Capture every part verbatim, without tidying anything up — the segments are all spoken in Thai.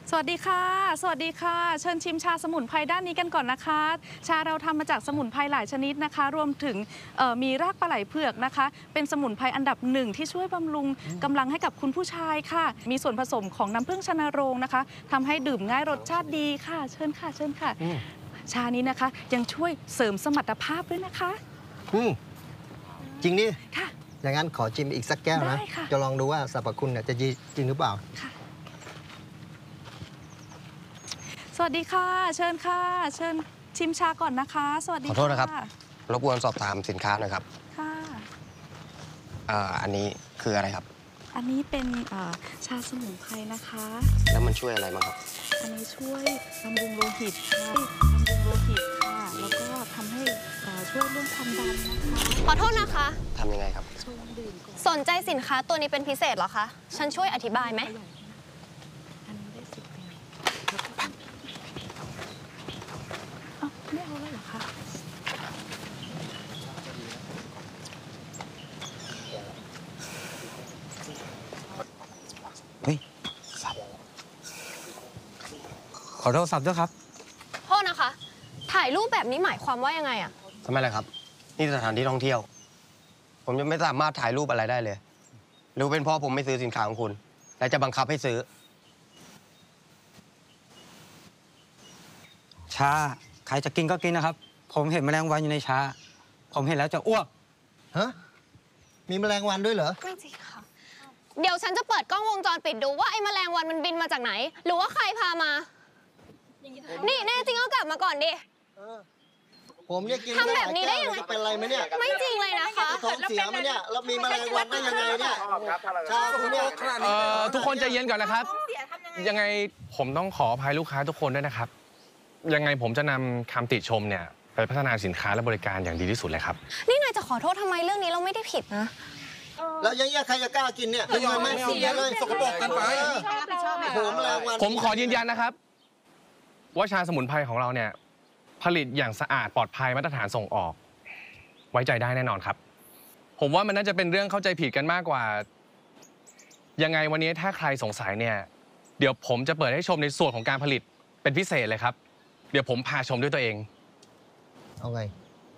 สวัสดีค่ะสวัสดีค่ะเชิญชิมชาสมุนไพรด้านนี้กันก่อนนะคะชาเราทำมาจากสมุนไพรหลายชนิดนะคะรวมถึงมีรากปลาไหลเผือกนะคะเป็นสมุนไพรอันดับหนึ่งที่ช่วยบำรุงกำลังให้กับคุณผู้ชายค่ะมีส่วนผสมของน้ำผึ้งชนโรงนะคะทำให้ดื่มง่ายรสชาติดีค่ะเชิญค่ะเชิญค่ะชานี้นะคะยังช่วยเสริมสมรรถภาพด้วยนะคะอืมจริงนี่ค่ะอย่างนั้นขอชิมอีกสักแก้วนะจะลองดูว่าสรรพคุณเนี่ยจะดีจริงหรือเปล่าค่ะสวัสดีค่ะเชิญค่ะเชิญชิมชาก่อนนะคะสวัสดีขอโทษนะครับรบกวนสอบถามสินค้าหน่อยครับค่ะอันนี้คืออะไรครับอันนี้เป็นชาสมุนไพรนะคะแล้วมันช่วยอะไรบ้างครับอันนี้ช่วยบำรุงโลหิตค่ะบำรุงโลหิตค่ะแล้วก็ทำให้ช่วยเรื่องความดันนะคะขอโทษนะคะทำยังไงครับสนใจสินค้าตัวนี้เป็นพิเศษเหรอคะฉันช่วยอธิบายไหมไม่เอาแล้วเหรอคะเฮ้ยสับขอโทรศัพท์ด้วยครับโทษนะคะถ่ายรูปแบบนี้หมายความว่ายังไงอะทำไมล่ะครับนี่สถานที่ท่องเที่ยวผมยังไม่สามารถถ่ายรูปอะไรได้เลยหรือเป็นเพราะผมไม่ซื้อสินค้าของคุณและจะบังคับให้ซื้อชาใครจะกินก็กินนะครับผมเห็นแมลงวันอยู่ในชาผมเห็นแล้วจะอ้วกฮะมีแมลงวันด้วยเหรอไม่จริงค่ะเดี๋ยวฉันจะเปิดกล้องวงจรปิดดูว่าไอ้แมลงวันมันบินมาจากไหนหรือว่าใครพามานี่แน่จริงก็กลับมาก่อนดิผมเนี่ยกินทำแบบนี้ได้ยังไงเป็นไรไหมเนี่ยไม่จริงเลยนะคะท้องเสียมาเนี่ยแล้วมีแมลงวันได้ยังไงเนี่ยชาคุณเนี่ยทุกคนใจเย็นก่อนนะครับยังไงผมต้องขออภัยลูกค้าทุกคนด้วยนะครับยังไงผมจะนำคำติชมเนี่ยไปพัฒนาสินค้าและบริการอย่างดีที่สุดเลยครับนี่นายจะขอโทษทำไมเรื่องนี้เราไม่ได้ผิดนะแล้วยังใครจะกล้ากินเนี่ยไม่ยอมไม่เสียเลยสกปรกกันไปผมแมลงวันผมขอยืนยันนะครับว่าชาสมุนไพรของเราเนี่ยผลิตอย่างสะอาดปลอดภัยมาตรฐานส่งออกไว้ใจได้แน่นอนครับผมว่ามันน่าจะเป็นเรื่องเข้าใจผิดกันมากกว่ายังไงวันนี้ถ้าใครสงสัยเนี่ยเดี๋ยวผมจะเปิดให้ชมในส่วนของการผลิตเป็นพิเศษเลยครับเดี๋ยวผมพาชมด้วยตัวเองเอาไง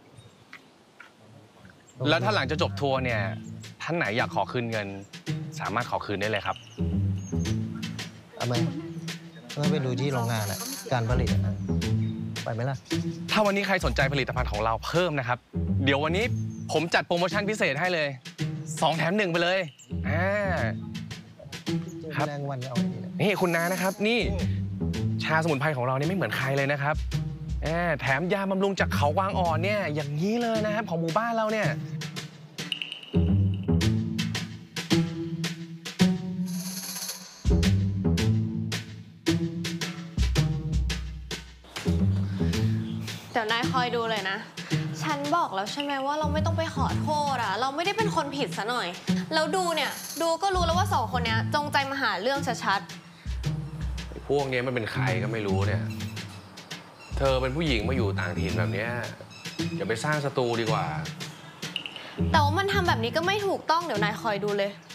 แล้วถ้าหลังจะจบทัวร์เนี่ยท่านไหนอยากขอคืนเงินสามารถขอคืนได้เลยครับเอาไหมต้องไปดูที่โรงงานอ่ะการผลิตไปไหมล่ะถ้าวันนี้ใครสนใจผลิตภัณฑ์ของเราเพิ่มนะครับเดี๋ยววันนี้ผมจัดโปรโมชั่นพิเศษให้เลยสองแถมหนึ่งไปเลยอ่าครับแรงวันเอานี่คุณน้านะครับนี่ชาสมุนไพรของเราเนี่ยไม่เหมือนใครเลยนะครับแถมยาบำรุงจากเขากวางอ่อนเนี่ยอย่างนี้เลยนะครับของหมู่บ้านเราเนี่ยเดี๋ยวนายคอยดูเลยนะฉันบอกแล้วใช่ไหมว่าเราไม่ต้องไปขอโทษอะเราไม่ได้เป็นคนผิดซะหน่อยแล้วดูเนี่ยดูก็รู้แล้วว่าสองคนเนี้ยจงใจมาหาเรื่องชัดๆพวกนี้มันเป็นใครก็ไม่รู้เนี่ยเธอเป็นผู้หญิงมาอยู่ต่างถิ่นแบบนี้อย่าไปสร้างศัตรูดีกว่าแต่ว่ามันทำแบบนี้ก็ไม่ถูกต้องเดี๋ยวนายคอยดูเลย